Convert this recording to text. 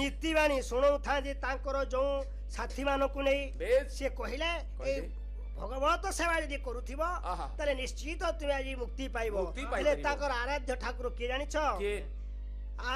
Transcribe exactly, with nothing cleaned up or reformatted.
नीतिवाणी शुणु था जो साथी मान को नहीं सी कहले भगवत सेवा जदि करुथिबो तले निश्चित तुम आज मुक्ति पाइबो। आराध्य ठाकुर किए जानिछ